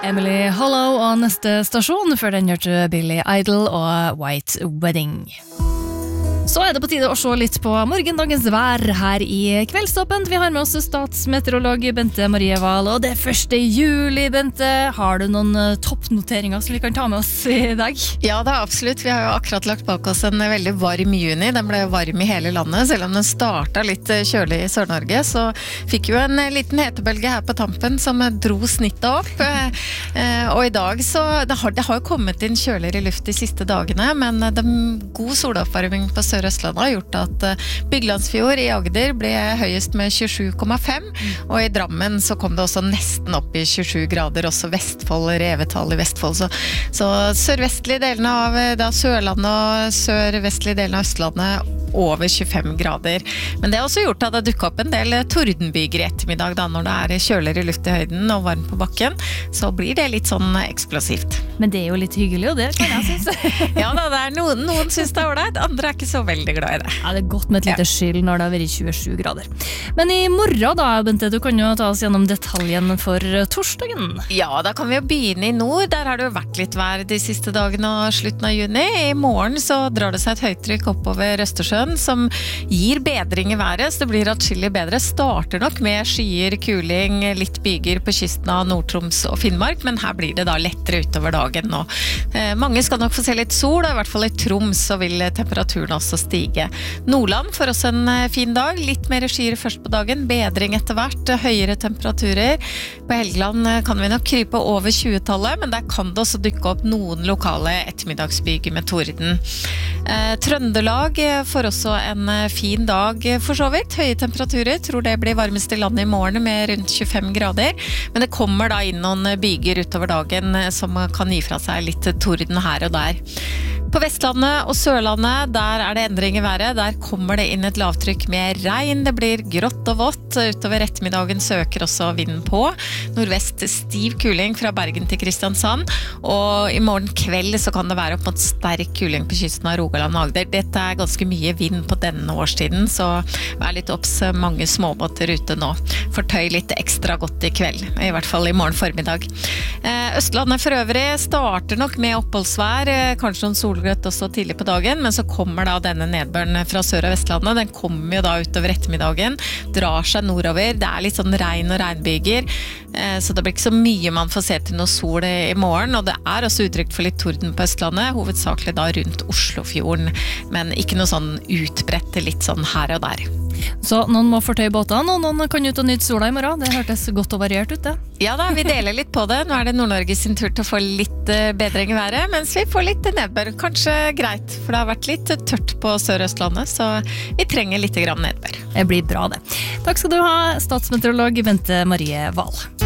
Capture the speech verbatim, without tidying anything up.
Emily Hollow og neste stasjon før den hørte Billy Idol og White Wedding. Så er det på tide å se litt på morgendagens vær her i Kveldstoppen. Vi har med oss statsmeteorolog Bente Marie Wahl, og det er første juli, Bente. Har du noen toppnoteringer som vi kan ta med oss i dag? Ja, det er absolutt. Vi har jo akkurat lagt bak oss en veldig varm juni. Den ble varm i hele landet, selv om den startet litt kjølig i Sør-Norge. Så fikk jo en liten hetebølge her på tampen som dro snittet opp. Og i dag så, det har, det har jo kommet inn kjøligere luft de siste dagene, men det er god soloppvarming på Sør-Østlandet har gjort at Byglandsfjord i Agder ble høyest med tjuesju komma fem, og i Drammen så kom det også nesten opp i tjuesju grader, også Vestfold, Revetal i Vestfold. Så, så sørvestlige delene av da Sørlandet og sørvestlige delene av Østlandet over tjuefem grader. Men det har også gjort at det dukket opp en del tordenbyger i ettermiddag da, når det er kjøligere luft i høyden og varmt på bakken, så blir det litt sånn eksplosivt. Men det er jo litt hyggelig, og det kan jeg synes. Ja da, det er noen, noen synes det er ordentlig, andre er ikke så veldig glad i det. Ja, det er godt med et lite ja. skyld når det har vært tjuesju grader. Men i morgen da, Bente, du kan jo ta oss gjennom detaljen for torsdagen. Ja, da kan vi jo begynne i nord. Der har det jo vært litt vær de siste dagene og slutten av juni. I morgen så drar det seg et høytrykk oppover Østersjøen, som gir bedring i været, så det blir atskillig bedre. Starter nok med skyer, kuling, litt byger på kysten av Nord-Troms og Finnmark, men her blir det da lettere utover dagen nå. Eh, mange skal nok få se litt sol, og i hvert fall i Troms så vil temperaturen også stige. Nordland får også en fin dag, litt mer skyer først på dagen, bedring etter hvert, høyere temperaturer. På Helgeland kan vi nok krype over tjue-tallet, men der kan det også dukke opp noen lokale ettermiddagsbyger med torden. Eh, Trøndelag får også en fin dag for så vidt. Høye temperaturer, tror det blir varmest i landet i morgen med rundt tjuefem grader. Men det kommer da inn noen byger utover dagen som kan gi fra seg litt torden her og der. På Vestlandet og Sørlandet, der er det endring i været. Der kommer det inn et lavtrykk med regn. Det blir grått og vått. Utover ettermiddagen søker også vinden på. Nordvest stiv kuling fra Bergen til Kristiansand. Og i morgen kveld så kan det være opp mot sterk kuling på kysten av Rogaland og Agder. Dette er ganske mye vind på denne årstiden, så vær litt opps, mange småbåter ute nå. Fortøy litt ekstra godt i kveld, i hvert fall i morgen formiddag. Østlandet for øvrig starter nok med oppholdsvær, kanskje noen solgrøtt også tidlig på dagen, men så kommer da denne nedbøren fra Sør- og Vestlandet. Den kommer jo da utover ettermiddagen, drar seg nordover. Det er litt sånn regn og regnbyger, så det blir ikke så mye man får se til noe sol i morgen, og det er også uttrykt for litt torden på Østlandet, hovedsakelig da rundt Oslofjorden, men ikke noe sånn utbredt, litt sånn her og der. Så noen må fortøye båtene, og noen kan ut og nyte sola i morgen. Det hørtes godt og variert ut, det. Ja da, vi deler litt på det. Nå er det Nord-Norge sin tur til å få litt bedring i været, mens vi får litt nedbør. Kanskje greit, for det har vært litt tørt på Sør-Østlandet, så vi trenger litt grann nedbør. Det blir bra det. Takk skal du ha, statsmeteorolog Bente Marie Wahl.